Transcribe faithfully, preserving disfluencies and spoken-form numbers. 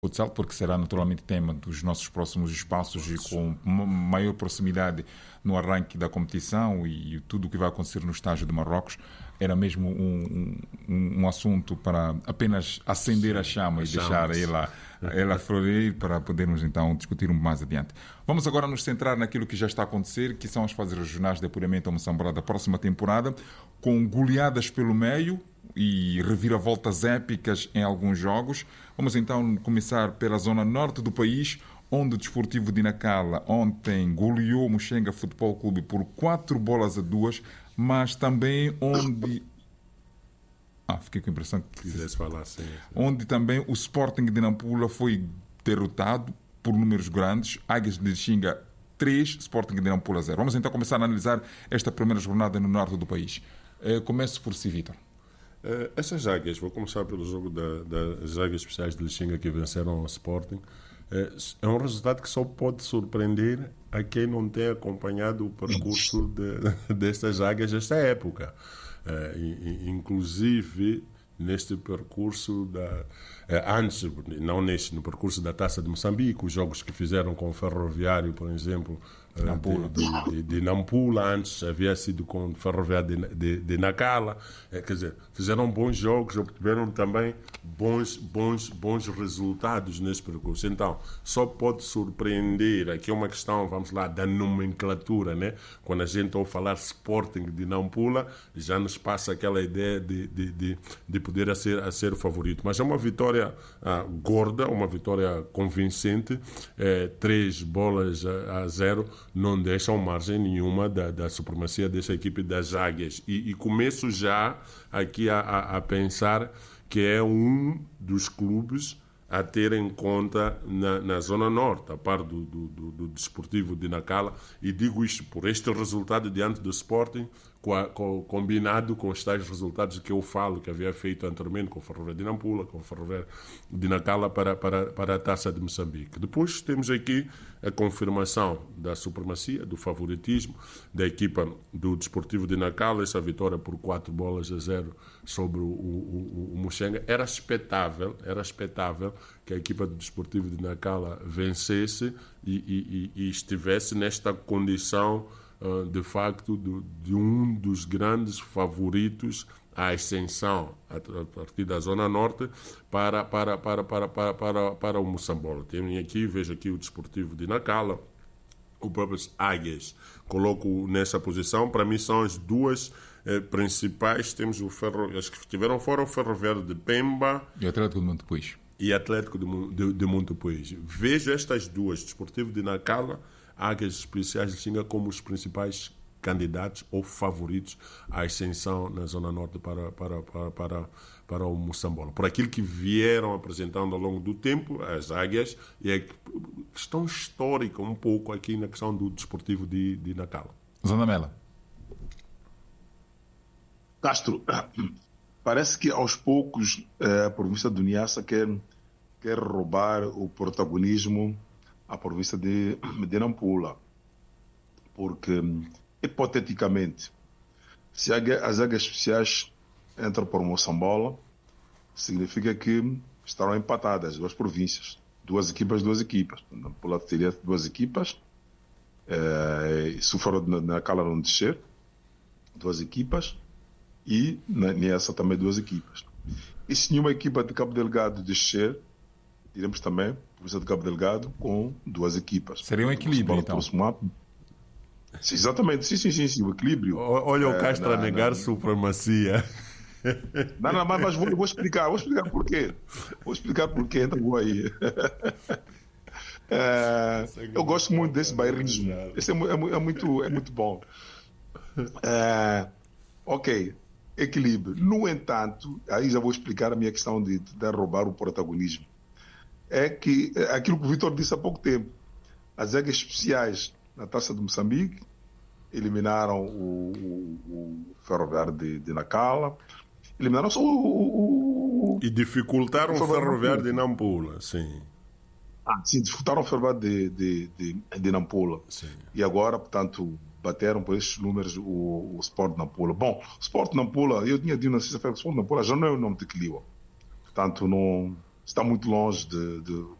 futsal, porque será naturalmente tema dos nossos próximos espaços e com maior proximidade no arranque da competição e tudo o que vai acontecer no estágio de Marrocos. Era mesmo um, um, um assunto para apenas acender a chama e deixar ela, ela florir para podermos então discutir um mais adiante. Vamos agora nos centrar naquilo que já está a acontecer, que são as fases regionais de apuramento ao Moçambola da próxima temporada, com goleadas pelo meio e reviravoltas épicas em alguns jogos. Vamos então começar pela zona norte do país, onde o Desportivo de Nacala ontem goleou o Muxenga Futebol Clube por quatro bolas a duas, mas também onde... Ah, fiquei com a impressão que... Quisesse falar assim. Onde também o Sporting de Nampula foi derrotado por números grandes. Águias de Xinga três, Sporting de Nampula zero. Vamos então começar a analisar esta primeira jornada no norte do país. Começo por si, Vítor. Uh, essas águias, vou começar pelo jogo da, das águias especiais de Lixinga que venceram o Sporting. Uh, é um resultado que só pode surpreender a quem não tem acompanhado o percurso de, destas águias nesta época. Uh, e, inclusive neste percurso da, uh, antes, não neste, no percurso da Taça de Moçambique, os jogos que fizeram com o Ferroviário, por exemplo, Nampula. De, de, de, de Nampula, antes havia sido com o Ferroviário de, de, de Nacala, é, quer dizer, fizeram bons jogos, obtiveram também bons, bons, bons resultados nesse percurso. Então, só pode surpreender, aqui é uma questão, vamos lá, da nomenclatura, né? Quando a gente ouve falar Sporting de Nampula, já nos passa aquela ideia de, de, de, de poder a ser, a ser favorito. Mas é uma vitória ah, gorda, uma vitória convincente, é, três bolas a, a zero, não deixam margem nenhuma da, da supremacia dessa equipe das Águias. E, e começo já aqui a, a, a pensar que é um dos clubes a ter em conta na, na Zona Norte, a par do, do, do, do Desportivo de Nacala. E digo isto por este resultado diante do Sporting, com a, com, combinado com os tais resultados que eu falo, que havia feito anteriormente com o Ferroviário de Nampula, com o Ferroviário de Nacala para, para, para a Taça de Moçambique. Depois temos aqui a confirmação da supremacia, do favoritismo da equipa do Desportivo de Nacala, essa vitória por quatro bolas a zero sobre o, o, o, o Muxenga. Era expectável, era expectável que a equipa do Desportivo de Nacala vencesse e, e, e, e estivesse nesta condição de facto de, de um dos grandes favoritos à ascensão a partir da Zona Norte para, para, para, para, para, para, para o Moçambola. Tem aqui, vejo aqui o Desportivo de Nacala, o próprio Águias, coloco nessa posição. Para mim são as duas eh, principais. Temos o Ferro, as que estiveram fora, o Ferroviário de Pemba e o Atlético de Montepuez. E Atlético de, de, de Montepuez. Vejo estas duas, Desportivo de Nacala, Águias Especiais de Xinga, como os principais candidatos ou favoritos à ascensão na Zona Norte para, para, para, para, para o Moçambola. Por aquilo que vieram apresentando ao longo do tempo, as Águias, e a questão histórica um pouco aqui na questão do Desportivo de, de Nacala. Zona Mela. Castro, parece que aos poucos a província do Niassa quer, quer roubar o protagonismo à província de, de Nampula, porque, hipoteticamente, se as águias especiais entram para o Moçambola, significa que estarão empatadas as duas províncias, duas equipas, duas equipas. Nampula teria duas equipas, eh, se for na, na Cala não descer, duas equipas, e na Niassa também duas equipas. E se nenhuma equipa de Cabo Delgado descer, iremos também província de Cabo Delgado com duas equipas. Seria um equilíbrio, então. Sim, exatamente, sim, sim, sim, sim, o equilíbrio. Olha o Castro é, a negar não, supremacia. Não, não, mas, mas vou, vou explicar, vou explicar porquê. Vou explicar porquê, então vou aí. É, eu gosto muito desse bairrismo. Esse é, é, é, muito, é muito bom. É, ok, equilíbrio. No entanto, aí já vou explicar a minha questão de, de roubar o protagonismo. É que é aquilo que o Vítor disse há pouco tempo. As águias especiais na Taça de Moçambique eliminaram o, o, o Ferroviário de, de Nacala, eliminaram só o, o, o e dificultaram o Ferroviário, o Ferroviário de Nampula, sim. Ah, sim, dificultaram o Ferroviário de, de, de, de Nampula. Sim. E agora, portanto, bateram por esses números o, o Sport Nampula. Bom, o Sport Nampula, eu tinha dito na sexta-feira que o Sport Nampula já não é o nome de Clio. Portanto, não, está muito longe de, de,